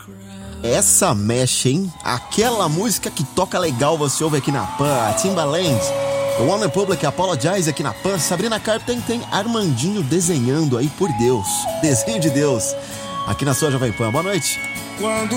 Essa mexe, hein? Aquela música que toca legal você ouve aqui na Pan, a Timbaland, o One Republic Apologize aqui na Pan, Sabrina Carpenter tem Armandinho desenhando aí, por Deus, desenho de Deus, aqui na sua Jovem Pan. Boa noite.